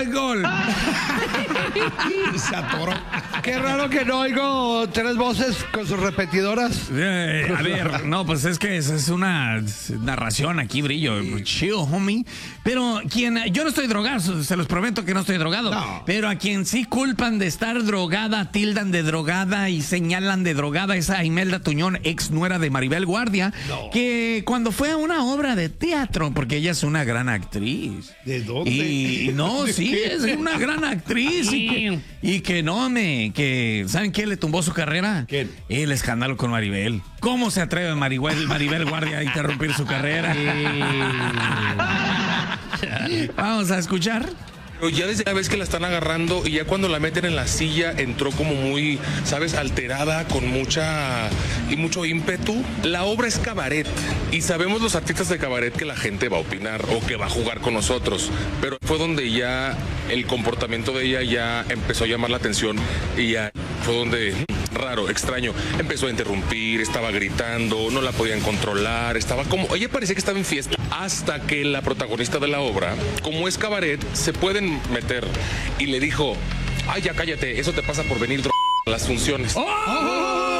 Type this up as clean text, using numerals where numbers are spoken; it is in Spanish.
buen gol. Se atoró. Qué raro que no oigo 3 voces con sus repetidoras. A ver, no, pues es que es una narración aquí, brillo. Chill, homie. Pero yo no estoy drogado, se los prometo que no estoy drogado. No. Pero a quien sí culpan de estar drogada, tildan de drogada y señalan de drogada es a Imelda Tuñón, ex nuera de Maribel Guardia, que cuando fue a una obra de teatro, porque ella es una gran actriz. ¿De dónde? Y no, sí, es una gran actriz. Y que no, ¿saben qué le tumbó su carrera? ¿Quién? El escándalo con Maribel. ¿Cómo se atreve Maribel Guardia a interrumpir su carrera? Vamos a escuchar. Pero ya desde la vez que la están agarrando y ya cuando la meten en la silla entró como muy, ¿sabes? Alterada, con mucho ímpetu. La obra es cabaret y sabemos los artistas de cabaret que la gente va a opinar o que va a jugar con nosotros. Pero fue donde ya el comportamiento de ella ya empezó a llamar la atención y ya fue donde... raro, extraño, empezó a interrumpir, estaba gritando, no la podían controlar, estaba como, ella parecía que estaba en fiesta, hasta que la protagonista de la obra, como es cabaret, se pueden meter, y le dijo, ay, ya cállate, eso te pasa por venir a las funciones. ¡Oh!